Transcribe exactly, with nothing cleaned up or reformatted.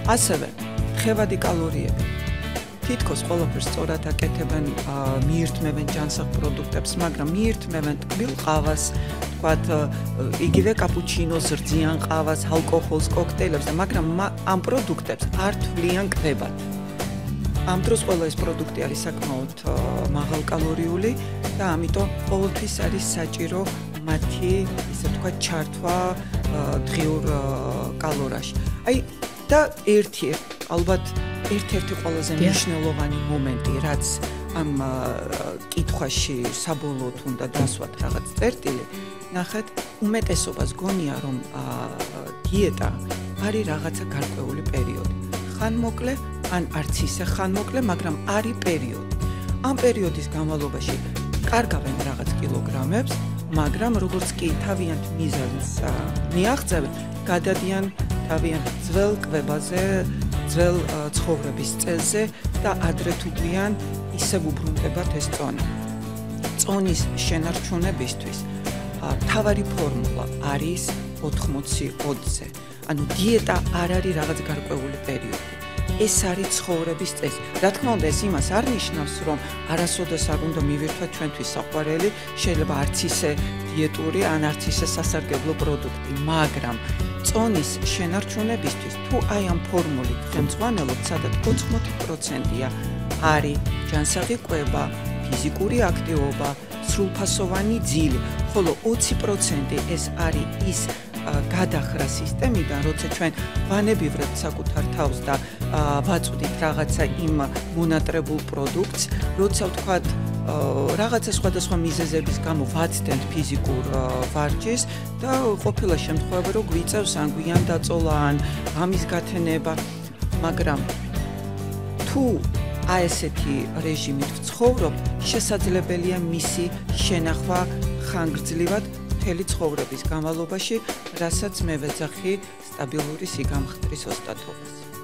ასევე ხევადი კალორიები. თითქოს ყველაფერს სწორად აკეთებენ, მიირთმევენ ჯანსაღ პროდუქტებს, მაგრამ მიირთმევენ ტკბილ ყავას, თქვათ, იგივე კაპუჩინოს, რძიან ყავას, ალკოჰოლს, კოქტეილებს, მაგრამ ამ პროდუქტებს არ თვლიან კდებად. ამ დროს ყველა ეს პროდუქტი არის საკმაოდ მაღალკალორიული და ამიტომ ყოველთვის არის საჭირო მათი, ისე ვთქვათ, ჩართვა დღიურ კალორიაში. აი და ერთი ალბათ ერთ-ერთი ყველაზე მნიშვნელოვანი მომენტი, რაც ამ კითხვაში საბოლოოდ უნდა დასვათ რაღაც წერტილი, ნახეთ, უმეტესობას გონია, რომ დიეტა არის რაღაცა გარკვეული პერიოდი. ხანმოკლე, ან არც ისე ხანმოკლე, მაგრამ არის პერიოდი. ამ პერიოდის განმავლობაში კარგავენ რაღაც კილოგრამებს, მაგრამ როგორც კი თავიანთ მიზანს მიაღწევენ, გადადიან თავიანთ ძველ კვებაზე, ძველ ცხოვრების წელზე და ადრე თუ გვიან ისევ უბრუნდებათ ეს წონა. წონის შენარჩუნებისთვის მთავარი ფორმულა არის ოთხმოცი ოცზე. ანუ დიეტა არ არის რაღაც გარკვეული პერიოდი. ეს არის ცხოვრების წესი. რა თქმა უნდა, ეს იმას არ ნიშნავს, რომ არასოდეს არ უნდა მივირთვათ ჩვენთვის საყვარელი, შეიძლება არც ისე დიეტური, ან არც ისე სასარგებლო პროდუქტი, მაგრამ წონის შენარჩუნებისთვის თუ აი ამ ფორმულით ხელმძღვანელობთ, სადაც ოცდაოთხ პროცენტია არის ჯანსაღი კვება, ფიზიკური აქტივობა, სრულფასოვანი ძილი, ხოლო ოცი პროცენტი ეს არის ის გადახრა სისტემიდან, როცა ჩვენ ვანებივრებთ საკუთარ თავს და ვაწვდით რაღაცა იმ მონატრებულ პროდუქტს, როცა ვთქვათ რაღაცა სხვადასხვა მიზეზების გამო ვაცდენთ ფიზიკურ ვარჯიშს და ყოფილა შემთხვევები, რომ გვიწევს ან გვიან დაწოლა, ან ამის გათენება, მაგრამ თუ აი ესეთი რეჟიმით ვცხოვრობ, შესაძლებელია მისი შენახვა ხანგრძლივად მთელი ცხოვრების განმავლობაში, რასაც მე ვეძახი სტაბილური სიგამხდრის ოსტატობას.